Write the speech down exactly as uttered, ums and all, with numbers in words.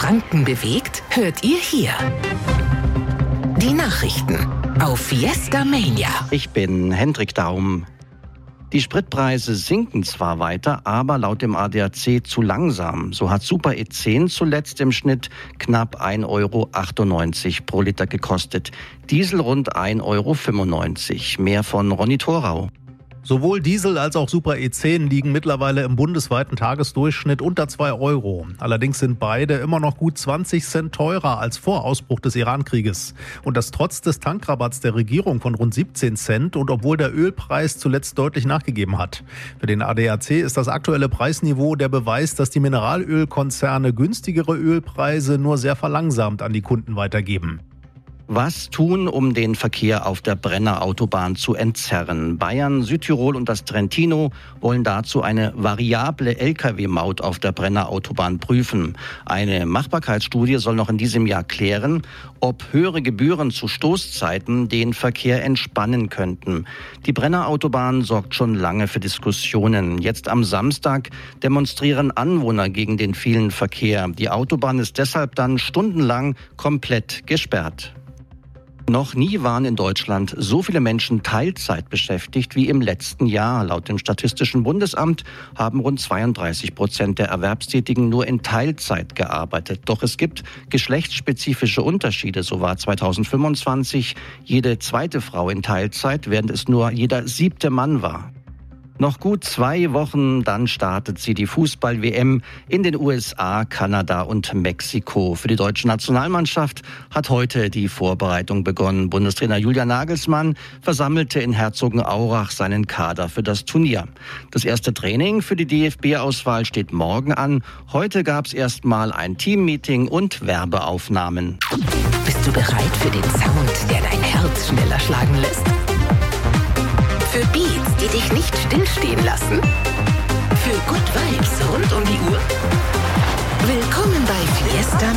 Franken bewegt, hört ihr hier. Die Nachrichten auf Fiesta Mania. Ich bin Hendrik Daum. Die Spritpreise sinken zwar weiter, aber laut dem A D A C zu langsam. So hat Super E zehn zuletzt im Schnitt knapp ein Euro achtundneunzig pro Liter gekostet. Diesel rund ein Euro fünfundneunzig. Mehr von Ronny Thorau. Sowohl Diesel als auch Super E zehn liegen mittlerweile im bundesweiten Tagesdurchschnitt unter zwei Euro. Allerdings sind beide immer noch gut zwanzig Cent teurer als vor Ausbruch des Iran-Krieges. Und das trotz des Tankrabatts der Regierung von rund siebzehn Cent und obwohl der Ölpreis zuletzt deutlich nachgegeben hat. Für den A D A C ist das aktuelle Preisniveau der Beweis, dass die Mineralölkonzerne günstigere Ölpreise nur sehr verlangsamt an die Kunden weitergeben. Was tun, um den Verkehr auf der Brenner Autobahn zu entzerren? Bayern, Südtirol und das Trentino wollen dazu eine variable L K W-Maut auf der Brenner Autobahn prüfen. Eine Machbarkeitsstudie soll noch in diesem Jahr klären, ob höhere Gebühren zu Stoßzeiten den Verkehr entspannen könnten. Die Brenner Autobahn sorgt schon lange für Diskussionen. Jetzt am Samstag demonstrieren Anwohner gegen den vielen Verkehr. Die Autobahn ist deshalb dann stundenlang komplett gesperrt. Noch nie waren in Deutschland so viele Menschen Teilzeit beschäftigt wie im letzten Jahr. Laut dem Statistischen Bundesamt haben rund zweiunddreißig Prozent der Erwerbstätigen nur in Teilzeit gearbeitet. Doch es gibt geschlechtsspezifische Unterschiede. So war zweitausendfünfundzwanzig jede zweite Frau in Teilzeit, während es nur jeder siebte Mann war. Noch gut zwei Wochen, dann startet sie die Fußball-W M in den U S A, Kanada und Mexiko. Für die deutsche Nationalmannschaft hat heute die Vorbereitung begonnen. Bundestrainer Julian Nagelsmann versammelte in Herzogenaurach seinen Kader für das Turnier. Das erste Training für die D F B-Auswahl steht morgen an. Heute gab es erstmal ein Teammeeting und Werbeaufnahmen. Bist du bereit für den Sound, der dein Herz schneller schlagen lässt? Für Beats, die dich nicht stillstehen lassen?